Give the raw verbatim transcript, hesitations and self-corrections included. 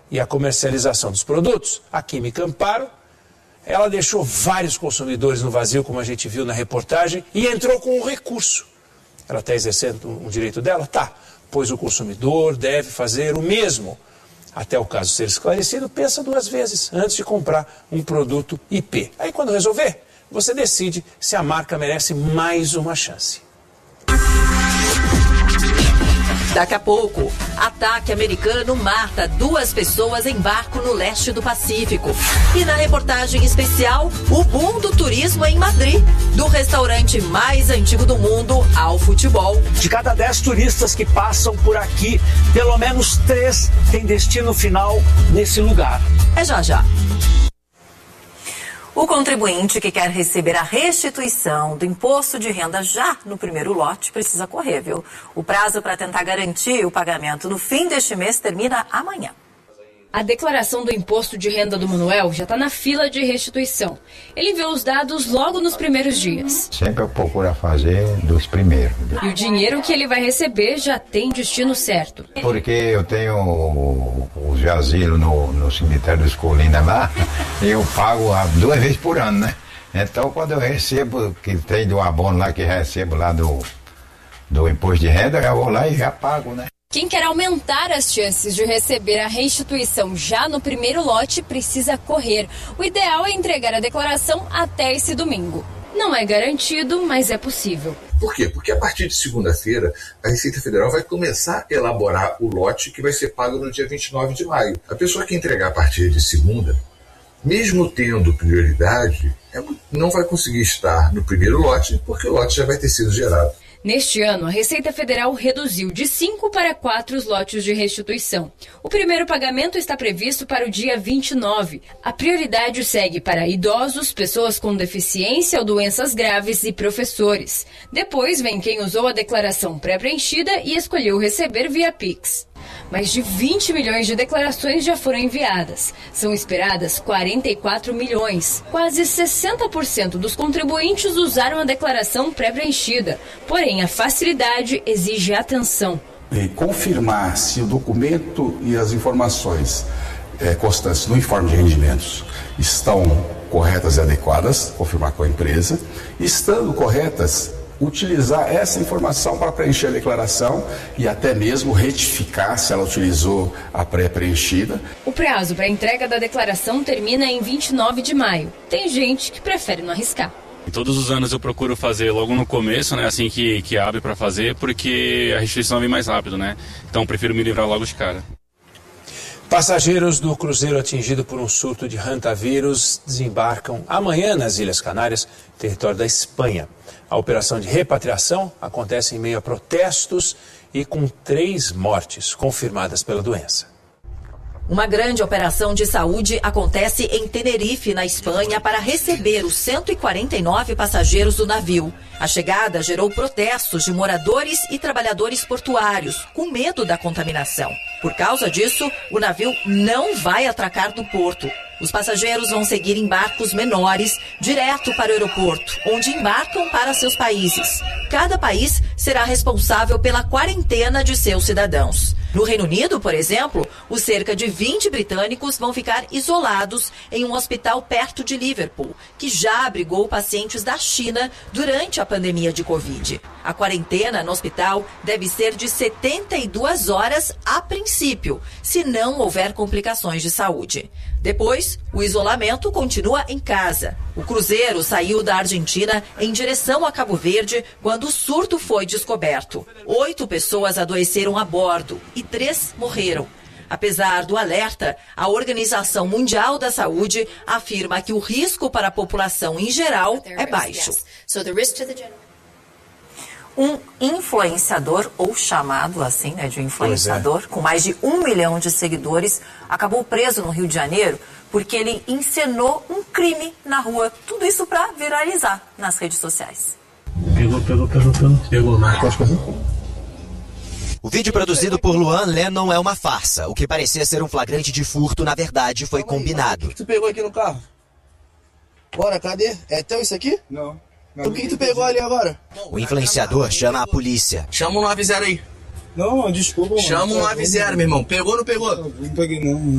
e a comercialização dos produtos, a Química Amparo, ela deixou vários consumidores no vazio, como a gente viu na reportagem, e entrou com um recurso. Ela está exercendo um direito dela? Tá, pois o consumidor deve fazer o mesmo. Até o caso ser esclarecido, pensa duas vezes antes de comprar um produto I P. Aí quando resolver, você decide se a marca merece mais uma chance. Daqui a pouco, ataque americano mata duas pessoas em barco no leste do Pacífico. E na reportagem especial, o boom do turismo em Madrid, do restaurante mais antigo do mundo ao futebol. De cada dez turistas que passam por aqui, pelo menos três têm destino final nesse lugar. É já já. O contribuinte que quer receber a restituição do imposto de renda já no primeiro lote precisa correr, viu? O prazo para tentar garantir o pagamento no fim deste mês termina amanhã. A declaração do imposto de renda do Manuel já está na fila de restituição. Ele enviou os dados logo nos primeiros dias. Sempre eu procuro fazer dos primeiros. E o dinheiro que ele vai receber já tem destino certo. Porque eu tenho o, o jazilo no, no cemitério dos Colinas lá, e eu pago duas vezes por ano, né? Então quando eu recebo, que tem do abono lá que recebo lá do, do imposto de renda, eu vou lá e já pago, né? Quem quer aumentar as chances de receber a restituição já no primeiro lote precisa correr. O ideal é entregar a declaração até esse domingo. Não é garantido, mas é possível. Por quê? Porque a partir de segunda-feira, a Receita Federal vai começar a elaborar o lote que vai ser pago no dia vinte e nove de maio. A pessoa que entregar a partir de segunda, mesmo tendo prioridade, não vai conseguir estar no primeiro lote, porque o lote já vai ter sido gerado. Neste ano, a Receita Federal reduziu de cinco para quatro os lotes de restituição. O primeiro pagamento está previsto para o dia vinte e nove. A prioridade segue para idosos, pessoas com deficiência ou doenças graves e professores. Depois vem quem usou a declaração pré-preenchida e escolheu receber via Pix. Mais de vinte milhões de declarações já foram enviadas. São esperadas quarenta e quatro milhões. Quase sessenta por cento dos contribuintes usaram a declaração pré-preenchida. Porém, a facilidade exige atenção. E confirmar se o documento e as informações é, constantes no informe de rendimentos estão corretas e adequadas, confirmar com a empresa. Estando corretas, utilizar essa informação para preencher a declaração e até mesmo retificar se ela utilizou a pré-preenchida. O prazo para a entrega da declaração termina em vinte e nove de maio. Tem gente que prefere não arriscar. Todos os anos eu procuro fazer logo no começo, né, assim que, que abre para fazer, porque a restituição vem mais rápido, né? Então prefiro me livrar logo de cara. Passageiros do cruzeiro atingido por um surto de hantavírus desembarcam amanhã nas Ilhas Canárias, território da Espanha. A operação de repatriação acontece em meio a protestos e com três mortes confirmadas pela doença. Uma grande operação de saúde acontece em Tenerife, na Espanha, para receber os cento e quarenta e nove passageiros do navio. A chegada gerou protestos de moradores e trabalhadores portuários, com medo da contaminação. Por causa disso, o navio não vai atracar no porto. Os passageiros vão seguir em barcos menores, direto para o aeroporto, onde embarcam para seus países. Cada país será responsável pela quarentena de seus cidadãos. No Reino Unido, por exemplo, os cerca de vinte britânicos vão ficar isolados em um hospital perto de Liverpool, que já abrigou pacientes da China durante a pandemia de Covid. A quarentena no hospital deve ser de setenta e duas horas a princípio, se não houver complicações de saúde. Depois, o isolamento continua em casa. O cruzeiro saiu da Argentina em direção a Cabo Verde quando o surto foi descoberto. Oito pessoas adoeceram a bordo e três morreram. Apesar do alerta, a Organização Mundial da Saúde afirma que o risco para a população em geral é baixo. Um influenciador, ou chamado assim, né, de influenciador, é. com mais de um milhão de seguidores, acabou preso no Rio de Janeiro porque ele encenou um crime na rua. Tudo isso para viralizar nas redes sociais. Pegou, pegou, pegou, pegou. Pegou, mas pode fazer. O vídeo produzido por Luan Lennon é uma farsa. O que parecia ser um flagrante de furto, na verdade, foi combinado. O que tu pegou aqui no carro? Bora, cadê? É teu isso aqui? Não. O que, que tu pegou ali agora? O influenciador chama a polícia. Chama um nove zero aí. Não, desculpa. Chama um nove zero, meu irmão. Pegou ou não pegou? Não peguei não.